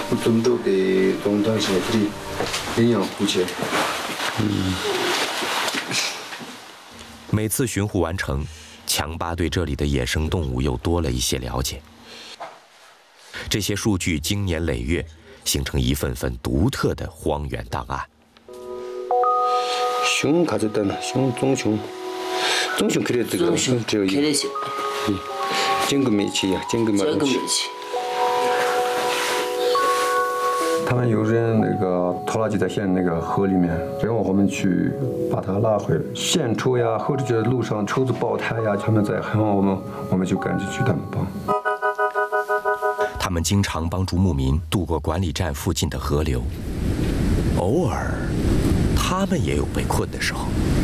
좀 더 내 동장시들이营养补给。 每次巡护完成，强巴对这里的野生动物又多了一些了解。这些数据经年累月，形成一份份独特的荒原档案。 熊가졌다나熊棕熊그래도只有一个。坚果煤气呀，坚果煤气。他们有人那个拖拉机在现那个河里面，然后我们去把它拉回来。现抽呀，或者在路上抽子爆胎呀，他们在喊我们就赶紧去他们帮。 他们经常帮助牧民渡过管理站附近的河流，偶尔，他们也有被困的时候。